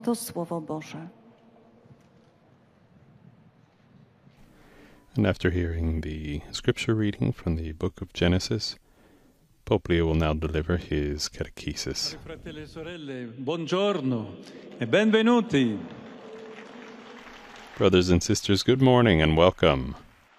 To Słowo Boże. And after hearing the scripture reading from the book of Genesis, Pope Leo will now deliver his catechesis. Fratelli e sorelle, buongiorno e benvenuti. Brothers and sisters, good morning and welcome.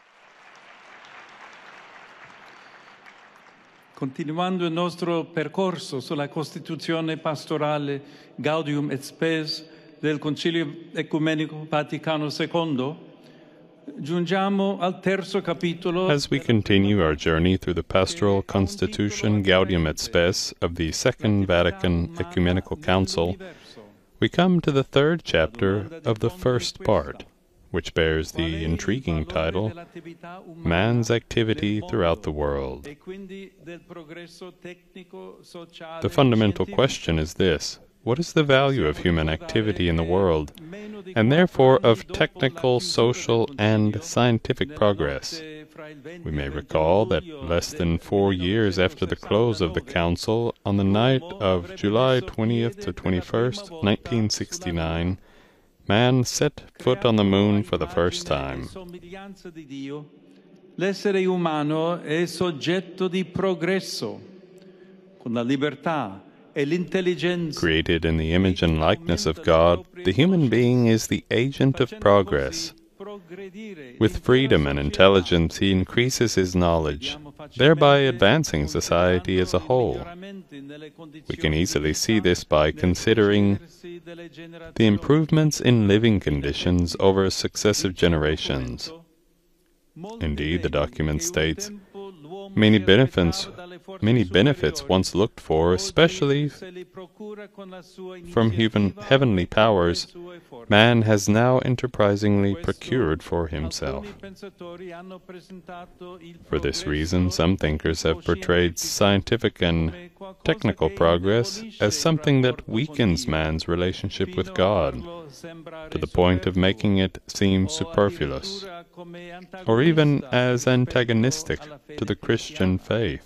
Continuando il nostro percorso sulla Costituzione pastorale Gaudium et Spes del Concilio Ecumenico Vaticano II, giungiamo al terzo capitolo. As we continue our journey through the pastoral constitution Gaudium et Spes of the Second Vatican Ecumenical Council, we come to the third chapter of the first part, which bears the intriguing title, Man's Activity Throughout the World. The fundamental question is this: what is the value of human activity in the world, and therefore of technical, social, and scientific progress? We may recall that less than 4 years after the close of the Council, on the night of July 20th to 21st, 1969, man set foot on the moon for the first time. L'essere umano è soggetto di progresso, con la libertà e l'intelligenza. Created in the image and likeness of God, the human being is the agent of progress. With freedom and intelligence, he increases his knowledge, thereby advancing society as a whole. We can easily see this by considering the improvements in living conditions over successive generations. Indeed, the document states, many benefits once looked for, especially from heavenly powers, man has now enterprisingly procured for himself. For this reason, some thinkers have portrayed scientific and technical progress as something that weakens man's relationship with God, to the point of making it seem superfluous, or even as antagonistic to the Christian faith.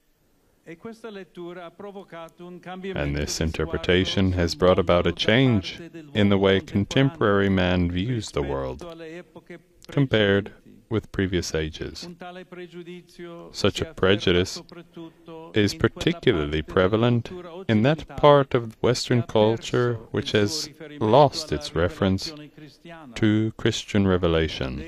And this interpretation has brought about a change in the way contemporary man views the world, compared with previous ages. Such a prejudice is particularly prevalent in that part of Western culture which has lost its reference to Christian revelation.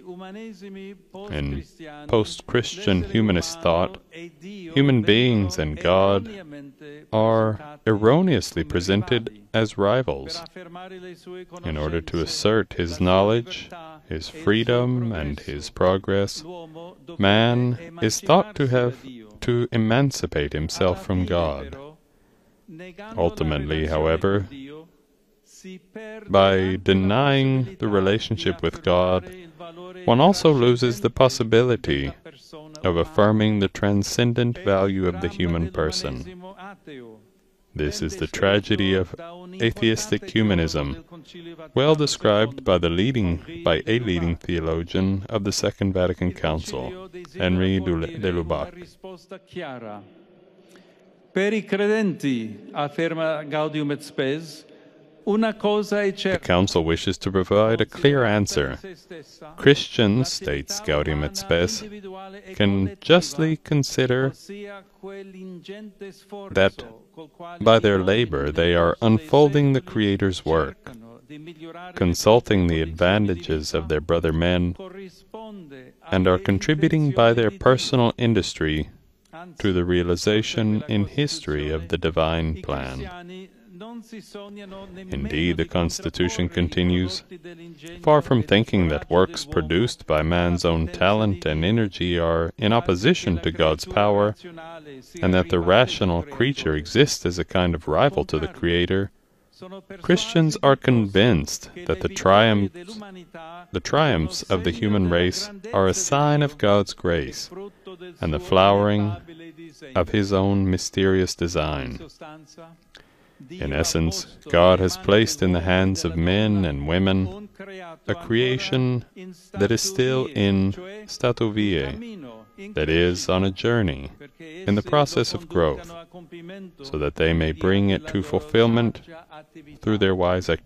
In post-Christian humanist thought, human beings and God are erroneously presented as rivals. In order to assert his knowledge, his freedom, and his progress, man is thought to have to emancipate himself from God. Ultimately, however, by denying the relationship with God, one also loses the possibility of affirming the transcendent value of the human person. This is the tragedy of atheistic humanism, well described by a leading theologian of the Second Vatican Council, Henri de Lubac. Per I credenti, afferma Gaudium et Spes, the Council wishes to provide a clear answer. Christians, states Gaudium et Spes, can justly consider that by their labor they are unfolding the Creator's work, consulting the advantages of their brother men, and are contributing by their personal industry to the realization in history of the divine plan. Indeed, the Constitution continues, far from thinking that works produced by man's own talent and energy are in opposition to God's power, and that the rational creature exists as a kind of rival to the Creator, Christians are convinced that the triumphs of the human race are a sign of God's grace and the flowering of His own mysterious design. In essence, God has placed in the hands of men and women a creation that is still in statu viae, that is on a journey, in the process of growth, so that they may bring it to fulfillment through their wise activities.